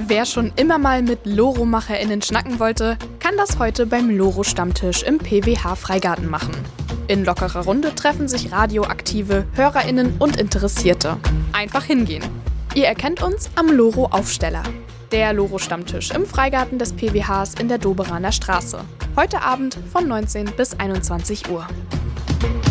Wer schon immer mal mit LoRo-MacherInnen schnacken wollte, kann das heute beim LoRo-Stammtisch im PWH Freigarten machen. In lockerer Runde treffen sich radioaktive HörerInnen und Interessierte. Einfach hingehen. Ihr erkennt uns am LoRo-Aufsteller. Der LoRo-Stammtisch im Freigarten des PWHs in der Doberaner Straße. Heute Abend von 19 bis 21 Uhr.